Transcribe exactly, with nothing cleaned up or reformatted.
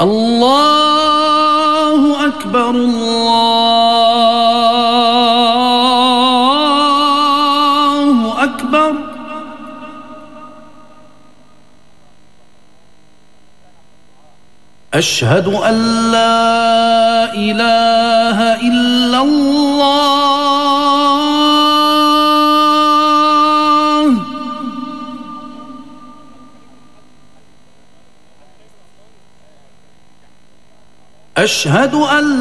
الله أكبر الله أكبر. أشهد أن لا إله إلا الله. أشهد أن